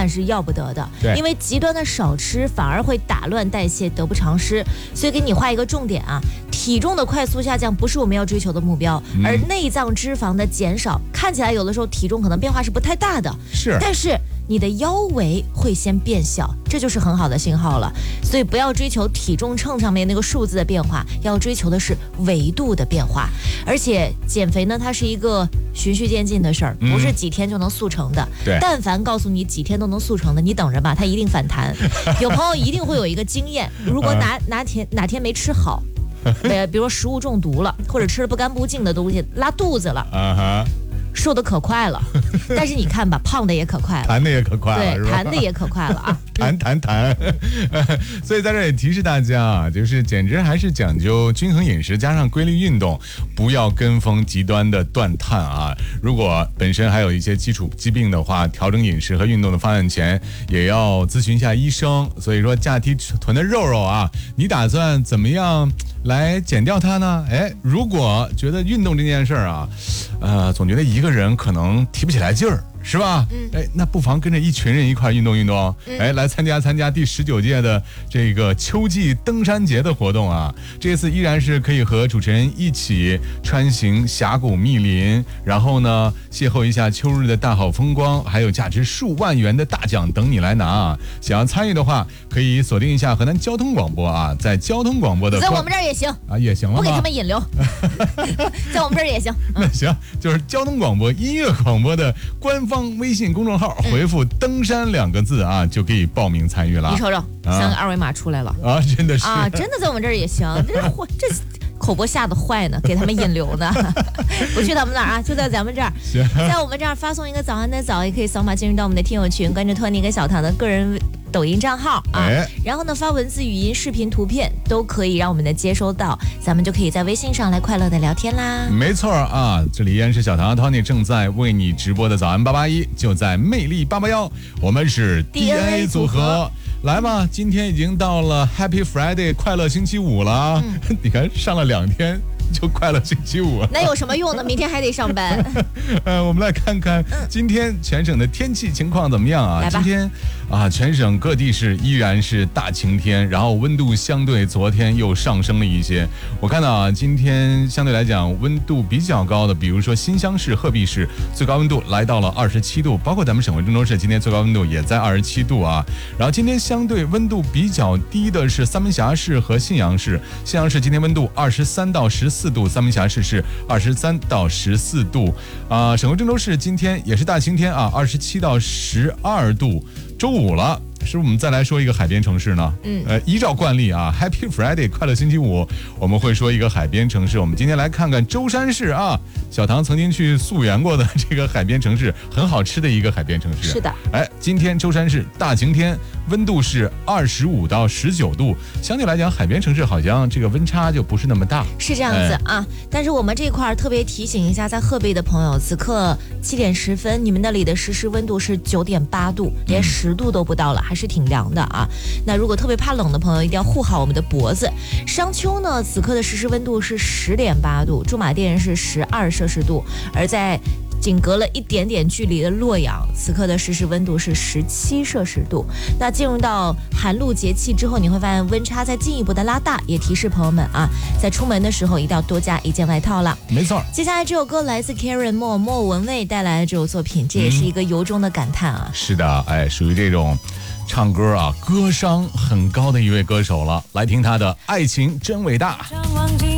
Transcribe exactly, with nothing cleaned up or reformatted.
万是要不得的。因为极端的少吃反而会打乱代谢，得不偿失。所以给你画一个重点啊，体重的快速下降不是我们要追求的目标，嗯、而内脏脂肪的减少，看起来有的时候体重可能变化是不太大的， 是， 但是你的腰围会先变小，这就是很好的信号了。所以不要追求体重秤上面那个数字的变化，要追求的是维度的变化。而且减肥呢，它是一个循序渐进的事儿，不是几天就能速成的。 对、嗯， 但凡告诉你几天都能速成的，你等着吧，它一定反弹。有朋友一定会有一个经验，如果哪哪天哪天没吃好，呃，比如说食物中毒了，或者吃了不干不净的东西，拉肚子了。啊哈。瘦的可快了，但是你看吧，胖的也可快了， 弹的也可快了， 对，弹的也可快了啊， 弹弹弹。所以在这里提示大家啊，就是简直还是讲究均衡饮食加上规律运动，不要跟风极端的断碳啊。如果本身还有一些基础疾病的话，调整饮食和运动的方案前也要咨询一下医生。所以说架梯臀的肉肉啊，你打算怎么样来减掉它呢？哎，如果觉得运动这件事儿啊，呃，总觉得一个人可能提不起来劲儿，是吧？嗯，哎，那不妨跟着一群人一块运动运动，嗯、哎，来参加参加第十九届的这个秋季登山节的活动啊！这次依然是可以和主持人一起穿行峡谷密林，然后呢，邂逅一下秋日的大好风光，还有价值数万元的大奖等你来拿啊！想要参与的话，可以锁定一下河南交通广播啊，在交通广播的在我们这儿也行啊，也行了吗？ 不给他们引流，在我们这儿也行。 嗯、那行，就是交通广播音乐广播的官方微信公众号回复登山两个字啊，就可以报名参与了。 你瞅瞅，三个二维码出来了啊，真的是啊，真的在我们这儿也行。这这口播下的坏呢，给他们引流呢。不去他们那儿啊，就在咱们这儿，在我们这儿发送一个早安的早，也可以扫码进入到我们的听友群，关注托尼跟小唐的个人抖音账号啊，哎、然后呢发文字、语音、视频、图片都可以让我们的接收到，咱们就可以在微信上来快乐的聊天啦。 没错啊，这里依然是小唐 Tony 正在为你直播的早安八八一，就在魅力八八幺，我们是 D N A 组合。来吧，今天已经到了 Happy Friday 快乐星期五了，嗯、你看上了两天就快乐星期五了， 那有什么用呢？明天还得上班。 呃，我们来看看今天全省的天气情况怎么样啊？今天啊，全省各地是依然是大晴天，然后温度相对昨天又上升了一些。我看到啊，今天相对来讲温度比较高的，比如说新乡市、鹤壁市，最高温度来到了二十七度，包括咱们省会郑州市，今天最高温度也在二十七度啊。然后今天相对温度比较低的是三门峡市和信阳市，信阳市今天温度二十三到十四度，三门峡市是二十三到十四度啊、呃。省会郑州市今天也是大晴天啊，二十七到十二度。周五了，是不是我们再来说一个海边城市呢？嗯，呃，依照惯例啊 ，Happy Friday 快乐星期五，我们会说一个海边城市。我们今天来看看舟山市啊，小唐曾经去溯源过的这个海边城市，很好吃的一个海边城市。 是的， 哎，今天舟山市大晴天，温度是二十五到十九度，相对来讲，海边城市好像这个温差就不是那么大。 是这样子、哎、啊，但是我们这块特别提醒一下，在鹤壁的朋友，此刻七点十分，你们那里的实时温度是九点八度，连十度都不到了，还是挺凉的啊。那如果特别怕冷的朋友，一定要护好我们的脖子。商丘呢，此刻的实时温度是十点八度，驻马店是十二摄氏度，而在仅隔了一点点距离的洛阳，此刻的实时温度是十七摄氏度。那进入到寒露节气之后，你会发现温差在进一步的拉大，也提示朋友们啊，在出门的时候一定要多加一件外套了。 没错。 接下来这首歌来自 Karen 莫莫文蔚带来的这首作品，这也是一个由衷的感叹啊。 嗯、是的，哎，属于这种唱歌啊歌商很高的一位歌手了。来听他的《爱情真伟大》。